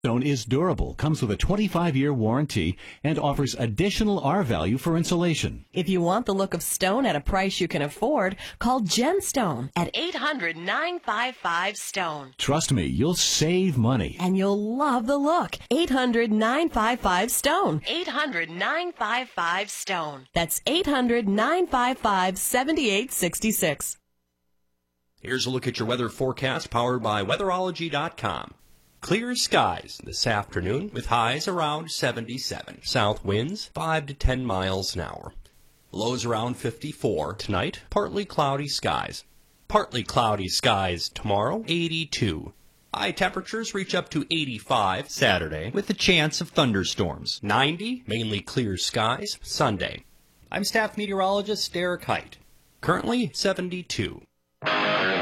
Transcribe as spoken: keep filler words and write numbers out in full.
Stone is durable, comes with a twenty-five year warranty, and offers additional R value for insulation. If you want the look of stone at a price you can afford, call Genstone at eight hundred, nine five five, STONE. Trust me, you'll save money. And you'll love the look. eight hundred, nine five five, STONE. eight hundred, nine five five, STONE. That's eight hundred, nine five five, seven eight six six. Here's a look at your weather forecast powered by weatherology dot com. Clear skies this afternoon with highs around seventy-seven. South winds five to ten miles an hour. Lows around fifty-four. Tonight, partly cloudy skies. Partly cloudy skies tomorrow, eighty-two. High temperatures reach up to eighty-five Saturday with a chance of thunderstorms. ninety, mainly clear skies Sunday. I'm staff meteorologist Derek Height. Currently seventy-two.